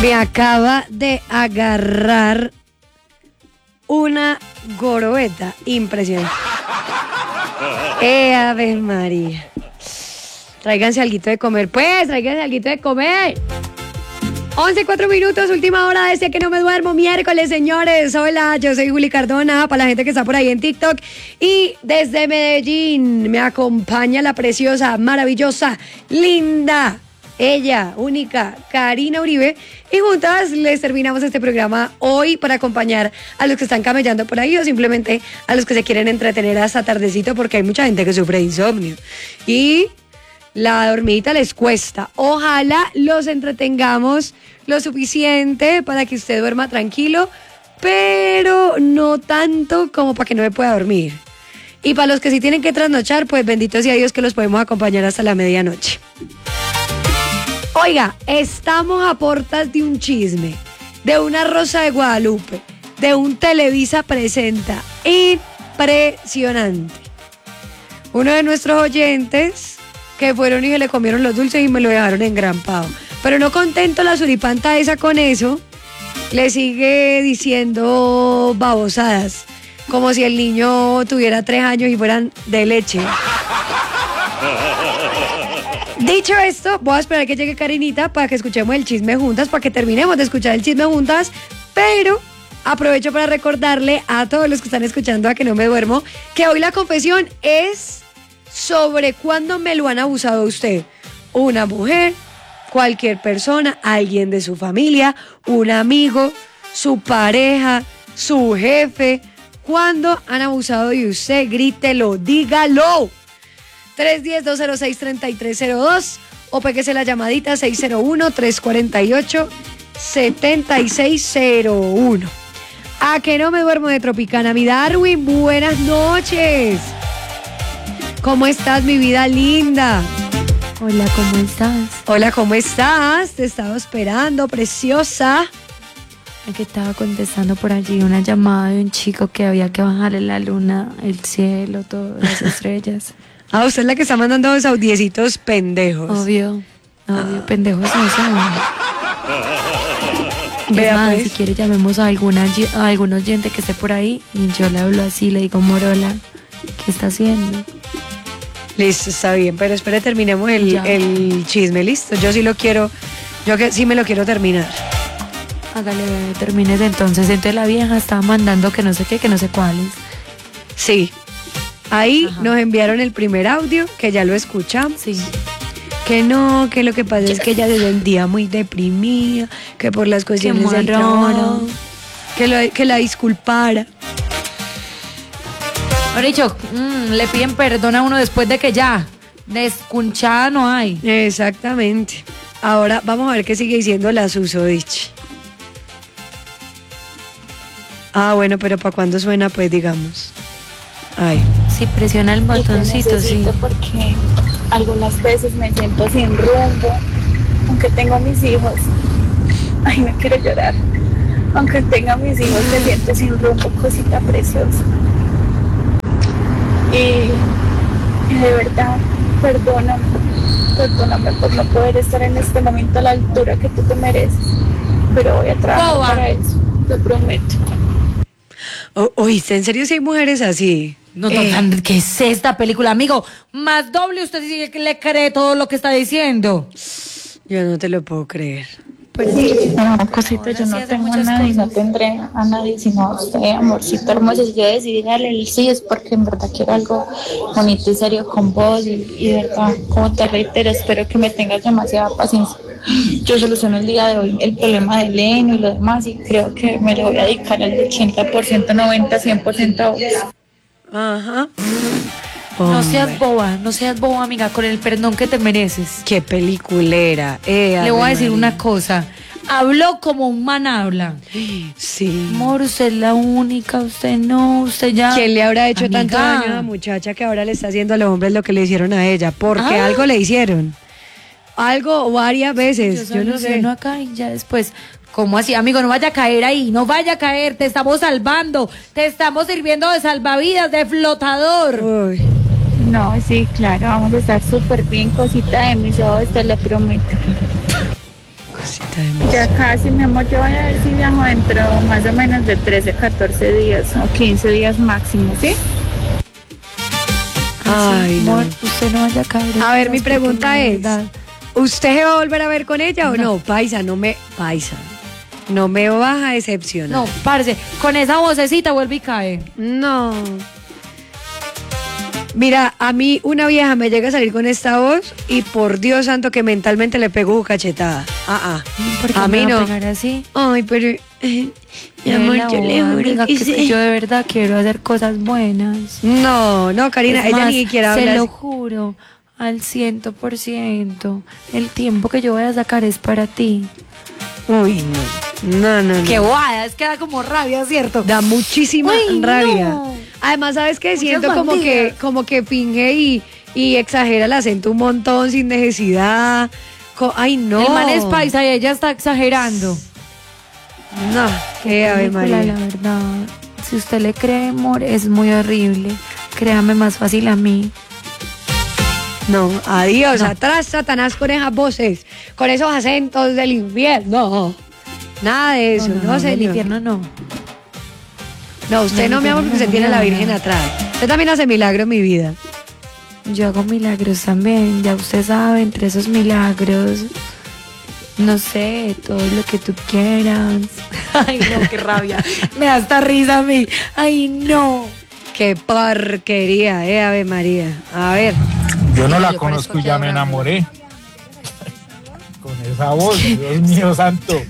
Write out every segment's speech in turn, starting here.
Me acaba de agarrar una gorobeta impresionante. Ave María. Tráiganse alguito de comer, pues, tráiganse alguito de comer. 11:04 minutos, última hora de Que No Me Duermo, miércoles, señores. Hola, yo soy Juli Cardona, para la gente que está por ahí en TikTok. Y desde Medellín me acompaña la preciosa, maravillosa, linda, ella, única, Karina Uribe. Y juntas les terminamos este programa hoy para acompañar a los que están camellando por ahí o simplemente a los que se quieren entretener hasta tardecito, porque hay mucha gente que sufre de insomnio. Y la dormidita les cuesta. Ojalá los entretengamos lo suficiente para que usted duerma tranquilo, pero no tanto como para que no me pueda dormir. Y para los que sí tienen que trasnochar, pues bendito sea Dios que los podemos acompañar hasta la medianoche. Oiga, estamos a portas de un chisme, de una Rosa de Guadalupe, de un Televisa Presenta. Impresionante. Uno de nuestros oyentes que fueron y se le comieron los dulces y me lo dejaron engrampado. Pero no contento la suripanta esa con eso, le sigue diciendo babosadas, como si el niño tuviera 3 años y fueran de leche. Dicho esto, voy a esperar que llegue Karinita para que escuchemos el chisme juntas, para que terminemos de escuchar el chisme juntas, pero aprovecho para recordarle a todos los que están escuchando a Que No Me Duermo que hoy la confesión es sobre cuándo me lo han abusado a usted. Una mujer, cualquier persona, alguien de su familia, un amigo, su pareja, su jefe. ¿Cuándo han abusado de usted? Grítelo, dígalo. 310-206-3302 o péguese la llamadita 601-348-7601. A Que No Me Duermo de Tropicana. Mi Darwin, buenas noches. ¿Cómo estás, mi vida linda? Hola, ¿cómo estás? Hola, ¿cómo estás? Te estaba esperando, preciosa. Que estaba contestando por allí una llamada de un chico que había que bajarle la luna, el cielo, todas las estrellas. Ah, usted es la que está mandando los audiecitos pendejos. Obvio, pendejos no son. Vea, más, pues, si quiere llamemos a algún oyente que esté por ahí y yo le hablo así, le digo, Morola, ¿qué está haciendo? Listo, está bien, pero espere, terminemos el chisme, listo. Yo sí lo quiero, yo que sí me lo quiero terminar. Hágale, bebé, termines entonces. Entonces la vieja estaba mandando que no sé qué, que no sé cuáles. Sí. Ahí nos enviaron el primer audio, que ya lo escuchamos. Sí. Que no, que lo que pasa es que ella se sentía muy deprimida, que por las cuestiones del trabajo, que la disculpara. Ahora dicho, le piden perdón a uno después de que ya descunchada no hay. Exactamente. Ahora vamos a ver qué sigue diciendo la susodicha. Ah, bueno, pero ¿para cuándo suena? Pues digamos. Ay. Sí, presiona el botoncito, sí. Porque algunas veces me siento sin rumbo, aunque tengo a mis hijos. Ay, no quiero llorar. Aunque tenga a mis hijos, me siento sin rumbo, cosita preciosa. Y de verdad, perdóname por no poder estar en este momento a la altura que tú te mereces. Pero voy a trabajar para eso, lo prometo. ¿Oíste? ¿En serio si hay mujeres así? No, ¿qué es esta película, amigo? Más doble, usted sí que le cree todo lo que está diciendo. Yo no te lo puedo creer. Pues una cosita, yo no tengo a nadie, no tendré a nadie sino a usted, amorcito hermoso. Si yo decidí darle el sí es porque en verdad quiero algo bonito y serio con vos y de verdad, como te reitero, espero que me tengas demasiada paciencia. Yo soluciono el día de hoy el problema de Leno y lo demás y creo que me lo voy a dedicar al 80%, 90%, 100% a vos. Ajá. No seas boba, amiga, con el perdón que te mereces. Qué peliculera. Le voy a decir una cosa. Habló como un man habla. Sí. Amor, usted es la única, usted no, usted ya. ¿Quién le habrá hecho amiga, tanto daño a la muchacha que ahora le está haciendo a los hombres lo que le hicieron a ella? Porque algo le hicieron. Algo o varias veces. Yo no sé. Acá y ya después. ¿Cómo así, amigo? No vaya a caer ahí, no vaya a caer, te estamos salvando, te estamos sirviendo de salvavidas, de flotador. Uy. No, sí, claro, vamos a estar súper bien, cosita de mis ojos, te lo prometo. Cosita de mí. Ya casi, mi amor, yo voy a ver si viajo dentro más o menos de 13, 14 días o 15 días máximo, ¿sí? Ay, no. Amor, usted no vaya a caer. A ver, mi pregunta porque es, la verdad, ¿usted se va a volver a ver con ella o no? Paisa, no me vas a decepcionar. No, parce, con esa vocecita vuelve y cae. No. Mira, a mí una vieja me llega a salir con esta voz y por Dios santo que mentalmente le pego su cachetada. ¿Por qué A me mí va no. pegar así? Ay, pero mi amor, La yo le boba, juro diga que que sí. yo de verdad quiero hacer cosas buenas. No, Karina, Es ella más, ni siquiera se habla lo así. juro, al 100%. El tiempo que yo voy a sacar es para ti. Uy, no. Qué bobada, es que da como rabia, ¿cierto? Da muchísima Uy, rabia. no. Además, ¿sabes qué? Muchas Siento bandidas. como que finge y exagera el acento un montón sin necesidad. Ay, no. El man es paisa y ella está exagerando. No, qué Ave Película, María. la verdad. Si usted le cree, amor, es muy horrible. Créame más fácil a mí. No, adiós, No. atrás Satanás con esas voces, con esos acentos del infierno. Nada de eso, no, del señor. infierno no. No, usted del no, mi amor, porque usted infierno tiene a la no, Virgen no. atrás. Usted también hace milagro en mi vida. Yo hago milagros también, ya usted sabe, entre esos milagros, no sé, todo lo que tú quieras. Ay, no, qué rabia. Me da hasta risa a mí. Ay, no. Qué porquería, Ave María. A ver. Yo no la Yo conozco parezco y ya me que ahora- enamoré. Con esa voz, Dios mío santo.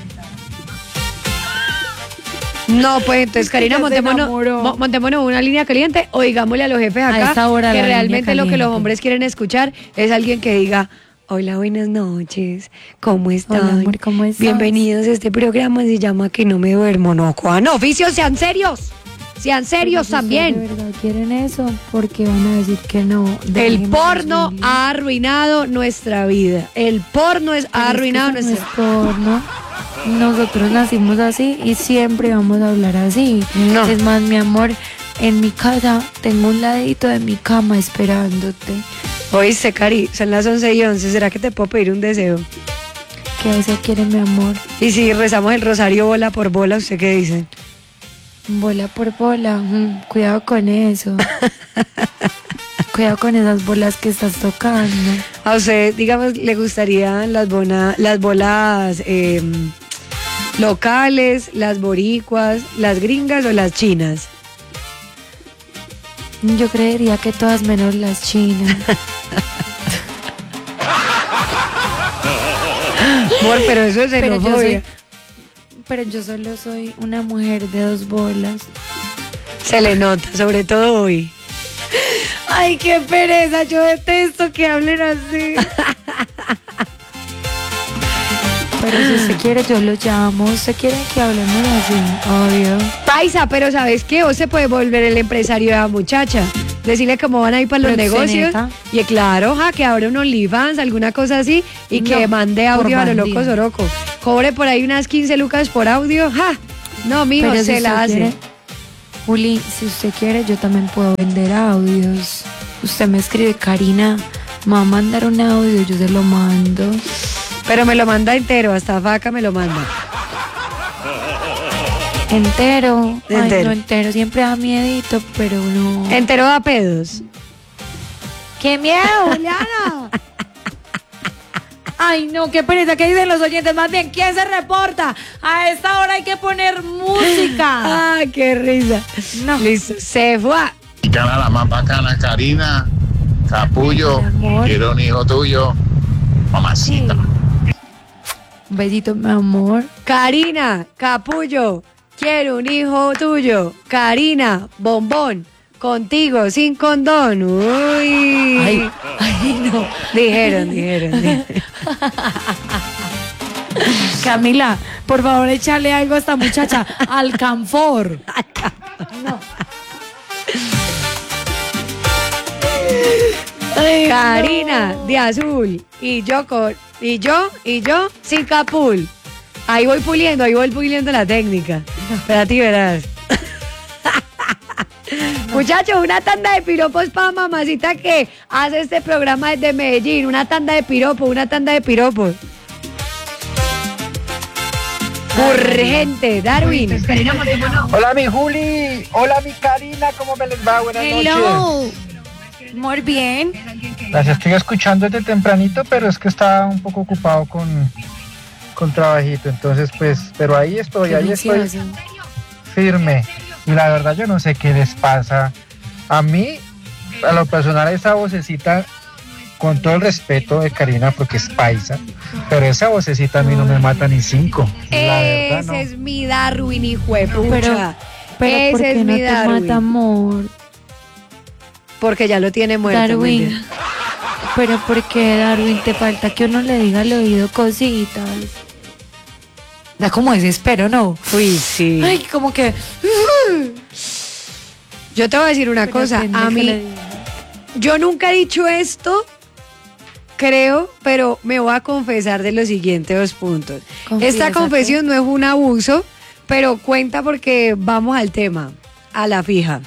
No, pues entonces, Karina, Ya se montémonos, enamoró. montémonos una línea caliente o digámosle a los jefes A acá esta hora que la línea realmente lo que los caliente. hombres quieren escuchar es alguien que diga: hola, buenas noches, ¿cómo están? Hola, amor, ¿cómo estás? Bienvenidos a este programa, se llama Que no me duermo, no, Juan, oficios, sean serios Pero si también. ustedes de verdad quieren eso, porque van a decir que no. El Dejémonos porno vivir. ha arruinado nuestra vida. El porno ha Pero arruinado es que eso nuestra no es porno. Nosotros nacimos así y siempre vamos a hablar así. No. Es más, mi amor, en mi casa tengo un ladito de mi cama esperándote. Oíste, Cari, son las 11:11. ¿Será que te puedo pedir un deseo? ¿Qué deseo quiere mi amor? Y si rezamos el rosario bola por bola, ¿usted qué dice? Bola por bola. Cuidado con eso. Cuidado con esas bolas que estás tocando. A usted, digamos, le gustarían las bolas locales, las boricuas, las gringas o las chinas. Yo creería que todas menos las chinas. Amor, pero eso es Pero yo xenofobia. Pero yo solo soy una mujer de 2 bolas. Se le nota, sobre todo hoy. Ay, qué pereza, yo detesto que hablen así. Pero si usted quiere, yo lo llamo. ¿Usted quiere que hablemos así? Obvio. Paisa, pero ¿sabes qué? Vos se puede volver el empresario de la muchacha. Decirle cómo van a ir para los negocios. Proxeneta. Y claro, que abra un OnlyFans, alguna cosa así. Y que No, mande por audio a los bandido. locos Oroco. Cobre por ahí unas 15 lucas por audio. ¡Ja! No, mijo, Pero si se la usted hace. quiere, Juli, si usted quiere, yo también puedo vender audios. Usted me escribe, Karina, me va a mandar un audio, yo se lo mando. Pero me lo manda entero, hasta vaca me lo manda. Entero. Ay, Entero. no entero, siempre da miedito, pero no. Entero da pedos. ¡Qué miedo, Juliana! Ay, no, qué pereza, ¿qué dicen los oyentes? Más bien, ¿quién se reporta? A esta hora hay que poner música. ¡Ah, qué risa! No. Listo, se fue. Gana la más bacana, Karina, Capullo, Mi amor. quiero un hijo tuyo, mamacita. Un besito, mi amor. Karina, Capullo, quiero un hijo tuyo. Karina, bombón, contigo, sin condón. Uy. Ay, no. Dijeron. Camila, por favor, échale algo a esta muchacha. Alcanfor. Karina, de azul. Y yo, sin capul. Ahí voy puliendo la técnica. Pero a ti verás. Muchachos, una tanda de piropos para mamacita que hace este programa desde Medellín. Una tanda de piropos. Urgente, Darwin. Hola mi Juli, hola mi Karina, ¿cómo me les va? Buenas noches. Hello. Muy bien. Las estoy escuchando desde tempranito, pero es que estaba un poco ocupado con trabajito, entonces pues, pero ahí estoy firme. Y la verdad yo no sé qué les pasa. A mí, a lo personal, esa vocecita, con todo el respeto de Karina, porque es paisa, pero esa vocecita a mí no me mata ni 5. La verdad, no. Ese es mi Darwin, hijo de pucha. Pero ¿por Ese qué es no mi te Darwin. mata, amor? Porque ya lo tiene muerto. Darwin. Miguel. Pero ¿por qué, Darwin? Te falta que uno le diga al oído cositas. Da como desespero, ¿no? Uy, sí. Ay, como que... Yo te voy a decir una Pero cosa. depende A que mí, le diga. yo nunca he dicho esto, creo, pero me voy a confesar de los siguientes 2 puntos. Esta Confiésate. confesión no es un abuso, pero cuenta porque vamos al tema, a la fija.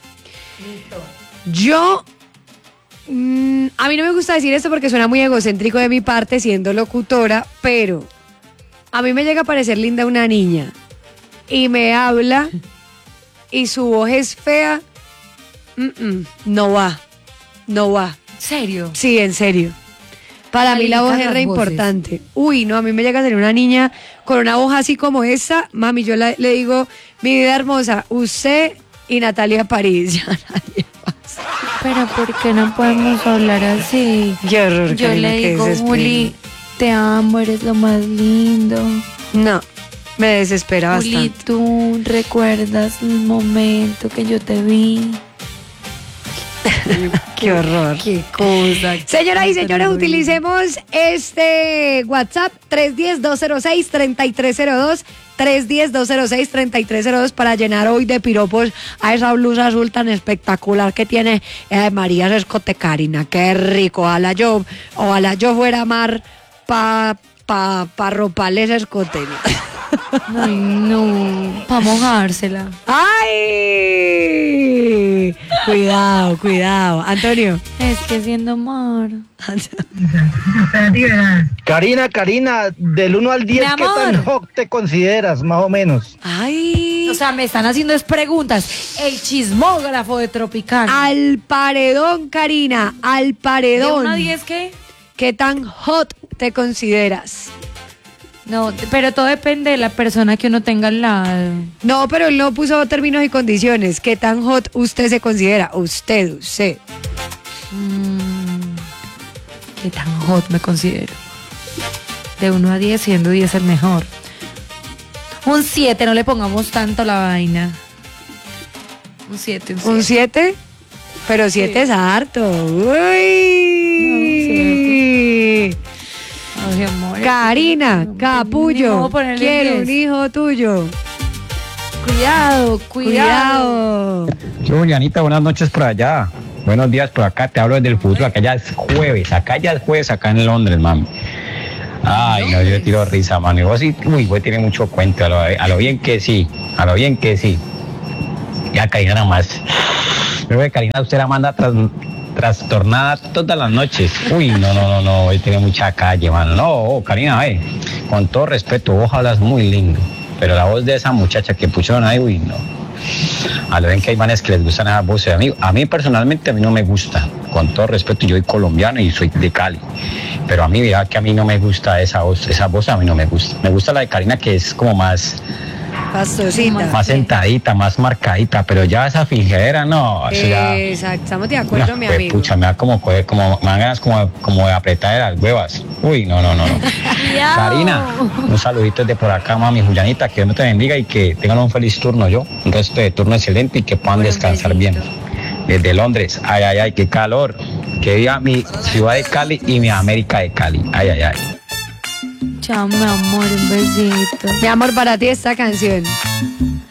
Yo, a mí no me gusta decir esto porque suena muy egocéntrico de mi parte siendo locutora, pero a mí me llega a parecer linda una niña y me habla y su voz es fea, no va. ¿Serio? Sí, en serio. Para mí la voz es Califican re las voces. importante. Uy, no, a mí me llega a salir una niña con una voz así como esa. Mami, yo le digo, mi vida hermosa, usted y Natalia París. Ya nadie más. Pero ¿por qué no podemos hablar así? Qué horror, Yo Karina, le qué digo, desespero. Juli, te amo, eres lo más lindo. No, me desespera Juli, bastante. tú recuerdas el momento que yo te vi. Qué horror. Qué cosa. Señoras y señores, utilicemos este WhatsApp 310-206-3302, 310-206-3302 para llenar hoy de piropos a esa blusa azul tan espectacular que tiene María Escote Karina. Qué rico. Ojalá yo fuera mar pa roparles escote. Ay, no. Para mojársela. ¡Ay! Cuidado. Antonio. Es que siendo mar. Karina, del 1 al 10, Mi ¿qué amor. tan hot te consideras, más o menos? ¡Ay! O sea, me están haciendo es preguntas. El chismógrafo de Tropicana. Al paredón, Karina, al ¿De paredón. 1 a 10 qué? ¿Qué tan hot te consideras? No, pero todo depende de la persona que uno tenga al lado. No, pero él no puso términos y condiciones. ¿Qué tan hot usted se considera? Usted. ¿Qué tan hot me considero? De 1 a 10, siendo 10 el mejor. Un 7, no le pongamos tanto la vaina. Un 7, ¿Un 7? Pero 7 es harto. Uy. Ay, amor. Karina, No, capullo, no, ponerle quiero 10. un hijo tuyo. Cuidado. Yo, Julianita, buenas noches por allá. Buenos días por acá, te hablo desde el futuro. Acá ya es jueves, acá en Londres, mami. Ay, no, yo tiro risa, mano. Y vos sí, vos tiene mucho cuento, a lo bien que sí. Ya, Karina, nada más. Creo que Karina, usted la manda trastornada todas las noches. Uy, no, él tiene mucha calle, mano. No, Karina, con todo respeto, vos hablas muy lindo. Pero la voz de esa muchacha que pusieron ahí, uy, no. A lo bien que hay manes que les gustan esas voces. A mí personalmente a mí no me gusta. Con todo respeto, yo soy colombiano y soy de Cali. Pero a mí, vea que a mí no me gusta esa voz a mí no me gusta. Me gusta la de Karina, que es como más sentadita, más marcadita, pero ya esa fingidera, no, eso ya... Exacto, estamos de acuerdo, no, mi pues, amigo. pucha, me da me dan ganas como de apretar de las huevas. Uy, no. Karina, un saludito de por acá, mami Julianita, que Dios me te bendiga y que tengan un feliz turno, un resto de turno excelente y que puedan descansar bien. Desde Londres, ay, qué calor, que viva mi ciudad de Cali y mi América de Cali, ay. Chao, mi amor, un besito. Mi amor, para ti esta canción.